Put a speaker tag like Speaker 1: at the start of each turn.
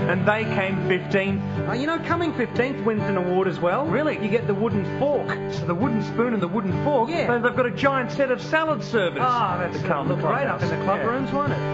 Speaker 1: And they came 15th.
Speaker 2: You know, coming 15th wins an award as well.
Speaker 1: Really?
Speaker 2: You get the wooden fork.
Speaker 1: So the wooden spoon and the wooden fork?
Speaker 2: Yeah.
Speaker 1: They've got a giant set of salad servers.
Speaker 2: That's
Speaker 1: to come
Speaker 2: look great up in the club rooms, won't it?